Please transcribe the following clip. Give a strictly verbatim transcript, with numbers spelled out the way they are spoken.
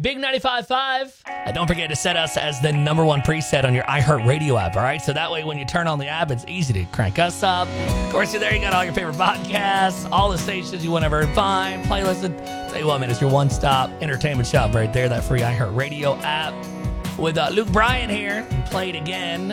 Big ninety-five point five. And don't forget to set us as the number one preset on your iHeartRadio app, all right? So that way when you turn on the app, it's easy to crank us up. Of course, you're there. You got all your favorite podcasts, all the stations you want to ever find, playlists. Tell you what, man, it's your one-stop entertainment shop right there, that free iHeartRadio app. With uh, Luke Bryan here, played again